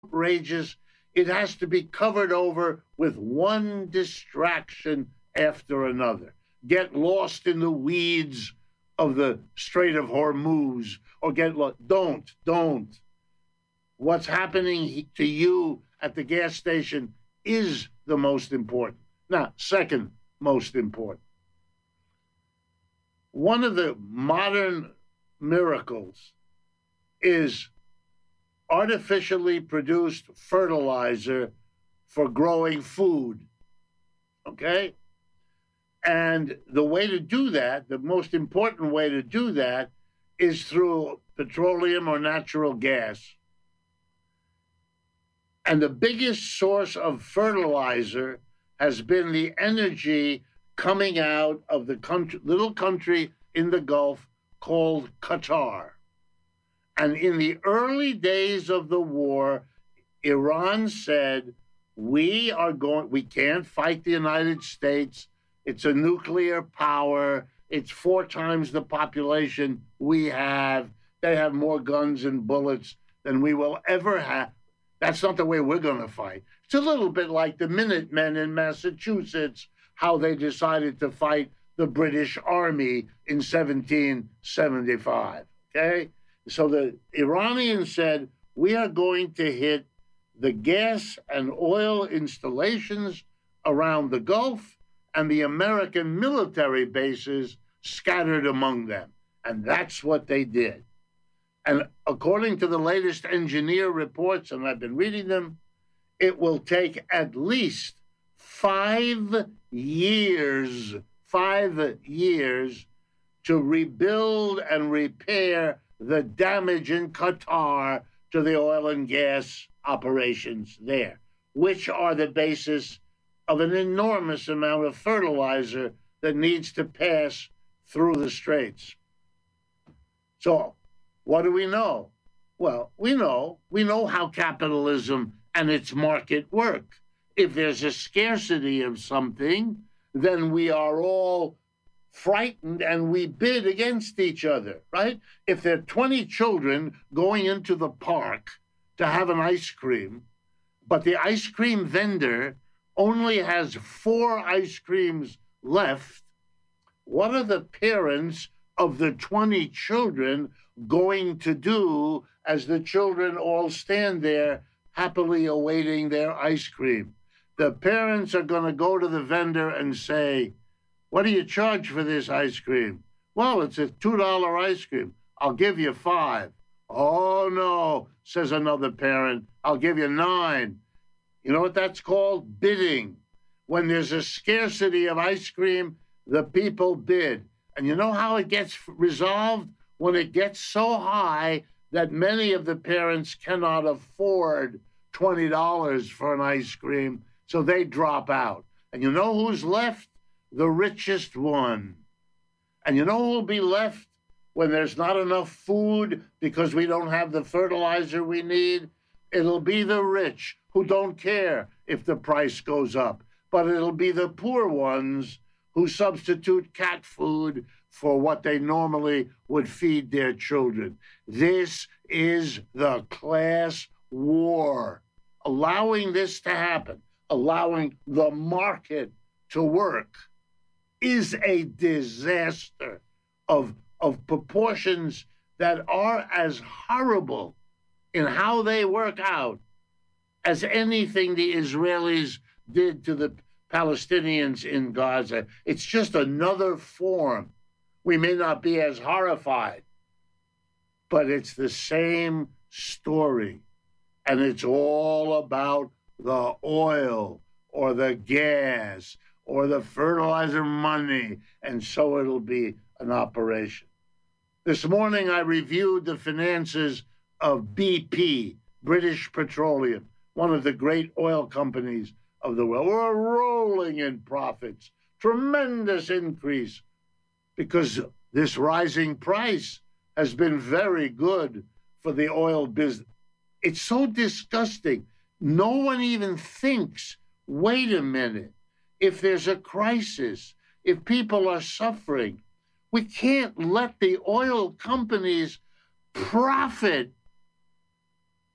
outrageous. It has to be covered over with one distraction after another. Get lost in the weeds of the Strait of Hormuz or get lost. Don't. What's happening to you at the gas station is the most important. Now, second most important. One of the modern miracles is artificially produced fertilizer for growing food. Okay? And the way to do that, the most important way to do that, is through petroleum or natural gas. And the biggest source of fertilizer has been the energy coming out of the little country in the Gulf called Qatar. And in the early days of the war, Iran said, we can't fight the United States. It's a nuclear power. It's 4 times the population we have. They have more guns and bullets than we will ever have. That's not the way we're going to fight. It's a little bit like the Minutemen in Massachusetts, how they decided to fight the British Army in 1775, okay? So the Iranians said, we are going to hit the gas and oil installations around the Gulf and the American military bases scattered among them. And that's what they did. And according to the latest engineer reports, and I've been reading them, it will take at least 5 years to rebuild and repair the damage in Qatar to the oil and gas operations there, which are the basis of an enormous amount of fertilizer that needs to pass through the straits. So, what do we know? Well, we know how capitalism and its market work. If there's a scarcity of something, then we are all frightened and we bid against each other, right? If there are 20 children going into the park to have an ice cream, but the ice cream vendor only has 4 ice creams left, what are the parents of the 20 children going to do as the children all stand there happily awaiting their ice cream? The parents are going to go to the vendor and say, what do you charge for this ice cream? Well, it's a $2 ice cream. I'll give you 5. Oh, no, says another parent. I'll give you 9. You know what that's called? Bidding. When there's a scarcity of ice cream, the people bid. And you know how it gets resolved? When it gets so high that many of the parents cannot afford $20 for an ice cream, so they drop out. And you know who's left? The richest one. And you know who'll be left when there's not enough food because we don't have the fertilizer we need? It'll be the rich who don't care if the price goes up, but it'll be the poor ones who substitute cat food for what they normally would feed their children. This is the class war. Allowing this to happen, allowing the market to work, is a disaster of proportions that are as horrible in how they work out as anything the Israelis did to the Palestinians in Gaza. It's just another form. We may not be as horrified, but it's the same story. And it's all about the oil or the gas or the fertilizer money, and so it'll be an operation. This morning, I reviewed the finances of BP, British Petroleum, one of the great oil companies of the world. We're rolling in profits, tremendous increase, because this rising price has been very good for the oil business. It's so disgusting. No one even thinks, wait a minute, if there's a crisis, if people are suffering, we can't let the oil companies profit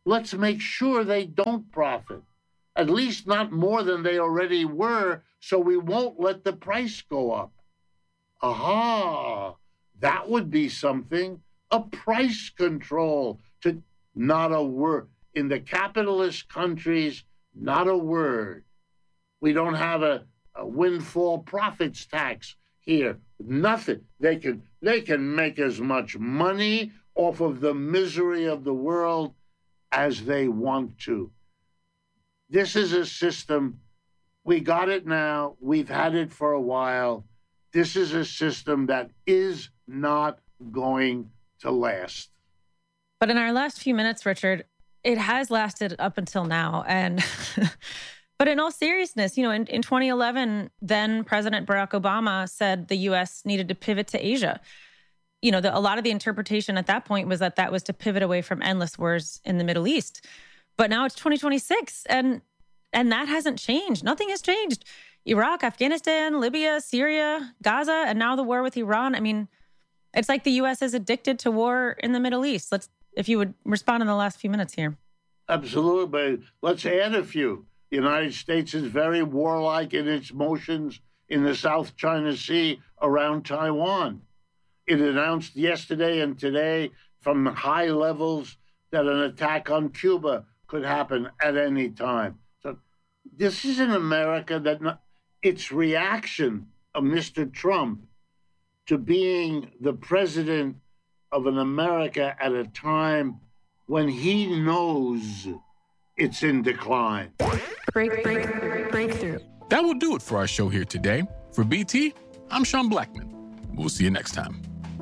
let's make sure they don't profit, at least not more than they already were, so we won't let the price go up. Aha, that would be something, a price control, to not a word. In the capitalist countries, not a word. We don't have a windfall profits tax here. Nothing. They can make as much money off of the misery of the world as they want to. This is a system. We got it now. We've had it for a while. This is a system that is not going to last. But in our last few minutes, Richard, it has lasted up until now. And but in all seriousness, in 2011, then President Barack Obama said the U.S. needed to pivot to Asia. A lot of the interpretation at that point was that was to pivot away from endless wars in the Middle East. But now it's 2026, and that hasn't changed. Nothing has changed. Iraq, Afghanistan, Libya, Syria, Gaza, and now the war with Iran. I mean, it's like the U.S. is addicted to war in the Middle East. If you would respond in the last few minutes here. Absolutely, but let's add a few. The United States is very warlike in its motions in the South China Sea around Taiwan. It announced yesterday and today from high levels that an attack on Cuba could happen at any time. So this is an America that its reaction of Mr. Trump to being the president of an America at a time when he knows it's in decline. Breakthrough. That will do it for our show here today. For BT, I'm Sean Blackman. We'll see you next time.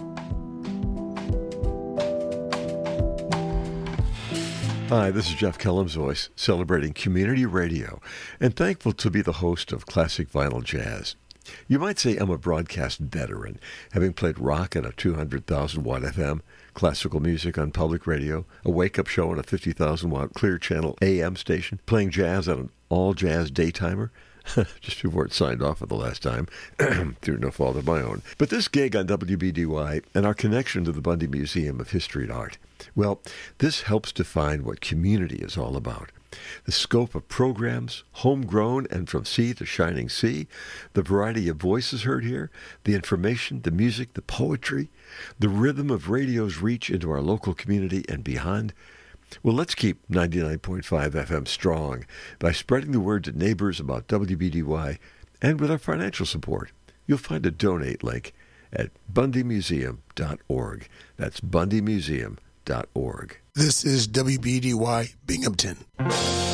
Hi, this is Jeff Kellum's voice, celebrating community radio, and thankful to be the host of Classic Vinyl Jazz. You might say I'm a broadcast veteran, having played rock on a 200,000-watt FM, classical music on public radio, a wake-up show on a 50,000-watt Clear Channel AM station, playing jazz on an all-jazz daytimer, just before it signed off for the last time, through no fault of my own. But this gig on WBDY and our connection to the Bundy Museum of History and Art, well, this helps define what community is all about. The scope of programs, homegrown and from sea to shining sea, the variety of voices heard here, the information, the music, the poetry, the rhythm of radio's reach into our local community and beyond. Well, let's keep 99.5 FM strong by spreading the word to neighbors about WBDY, and with our financial support. You'll find a donate link at bundymuseum.org. That's bundymuseum.org. This is WBDY Binghamton.